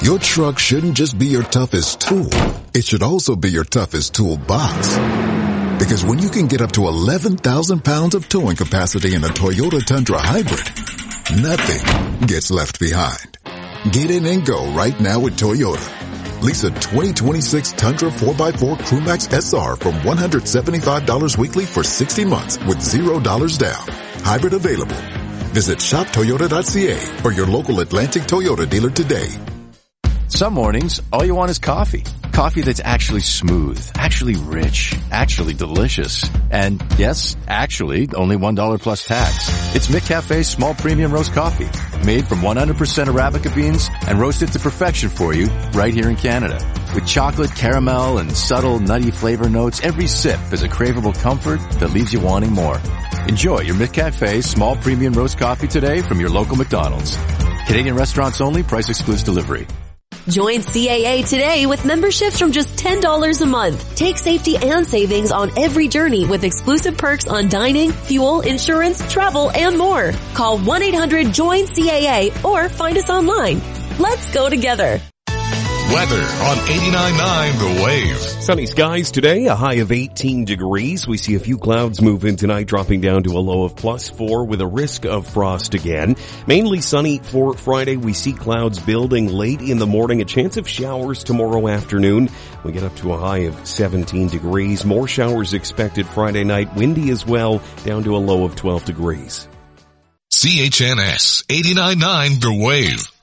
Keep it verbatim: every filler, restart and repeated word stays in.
Your truck shouldn't just be your toughest tool. It should also be your toughest toolbox. Because when you can get up to eleven thousand pounds of towing capacity in a Toyota Tundra Hybrid, nothing gets left behind. Get in and go right now with Toyota. Lease a twenty twenty-six Tundra four by four CrewMax S R from one hundred seventy-five dollars weekly for sixty months with zero dollars down. Hybrid available. Visit shop toyota dot c a or your local Atlantic Toyota dealer today. Some mornings, all you want is coffee. Coffee that's actually smooth, actually rich, actually delicious. And yes, actually, only one dollar plus tax. It's McCafe's small premium roast coffee, made from one hundred percent Arabica beans and roasted to perfection for you right here in Canada. With chocolate, caramel, and subtle nutty flavor notes, every sip is a craveable comfort that leaves you wanting more. Enjoy your McCafe's small premium roast coffee today from your local McDonald's. Canadian restaurants only, price excludes delivery. Join C A A today with memberships from just ten dollars a month. Take safety and savings on every journey with exclusive perks on dining, fuel, insurance, travel, and more. Call one eight hundred join C A A or find us online. Let's go together. Weather on eighty-nine point nine The Wave. Sunny skies today, a high of eighteen degrees. We see a few clouds move in tonight, dropping down to a low of plus four with a risk of frost again. Mainly sunny for Friday. We see clouds building late in the morning, a chance of showers tomorrow afternoon. We get up to a high of seventeen degrees. More showers expected Friday night. Windy as well, down to a low of twelve degrees. C H N S eighty-nine point nine The Wave.